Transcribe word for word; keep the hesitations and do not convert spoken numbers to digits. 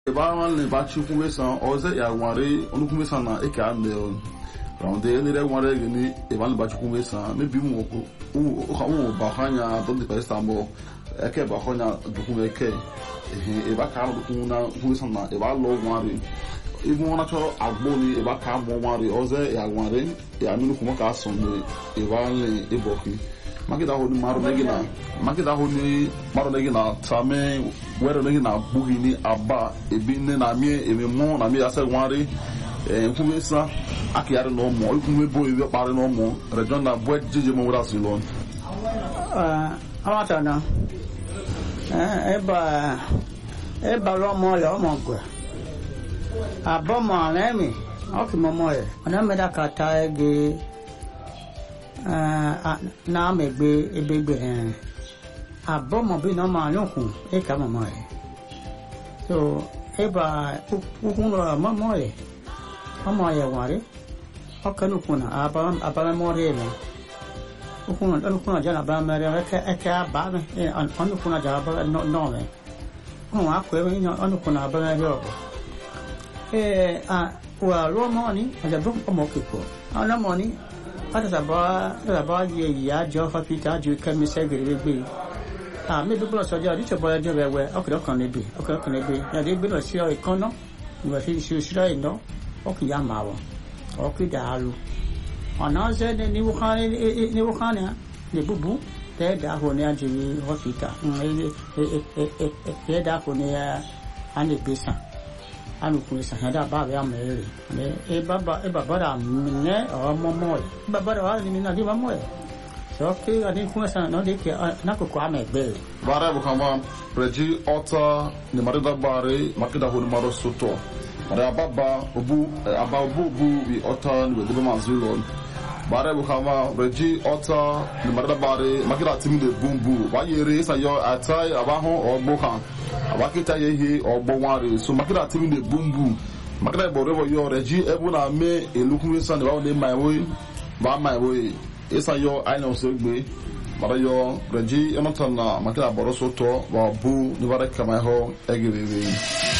Ebawan le bachi kumbesan oze ya ware onu kumbesan na eke ande on round the ele ware gini eban bachi kumbesan me bi mu ko u o kawo ba hanya don de pesta mo eke ba hanya du kumeke eh e ba ka du kuna kumbesan na e ba lo ware ibu wona cho agboni e ba ka mo ware oze ya ware ya minu kuma ka son e ba le e boki makida ho ni maru negina makida ho ni maru negina tame wero negina bugi ni aba ebi ne na mi emi mo na mi ase wanre eh nkumesa akiyare no mo ikunme bo ebi pare no mo region na bo jeje mo wura silon ah amata na eh eba eba lo mo le mo gwa abo mo le mi o ki mo mo e ona me da kata ege Uh, na megbe ebegbe eh abo mo bi no ma lokun e ka mo mo e so e ba ukun lo mo mo e mo ye ware o ka lokun aba aba mo re le ukun lo lokun ja na ba ma re ka e ka ba e an lokun ja ba no no me ko wa ko e no lokun aba na yo e a wa lo mo ni ja bu mo ke ko ana mo ni Ada saba saba ye ya jo fa pita ju kan mi se gere gbe ah me bi bro so ja ri che bo jo wewe okere kan le bi okere kan le bi ya de bi no si o kan no ni wa fi si si ra no o ki ya ma wo o ki da lu ona se de ni wo kan ni wo kan ya ni bubu te da ho ni aji ho pita e e e e da ho ni ya ani bi san anu kun sa hada ba ya mere ne e baba e baba da ne o momo e baba da ni na di momo e so ke ani kun sa no de ke na ko kwa me gbe bara bu kama reji ota ni marida bare makida ho ni maro soto bara baba obu aba obu bu wi ota ni we de mazulon bara bu kama reji ota ni marida bare makida timi de bumbu wa yere sa yo atai aba ho ogbo kan abakita yehe ogbo wanre so makida timi de bumbu makida borebo yo reji ebu na me elukun san ba le my way ba my way esa yo aina so gbe bara yo reji enota na makida boro so to ba bu ni bara kama ho egiriri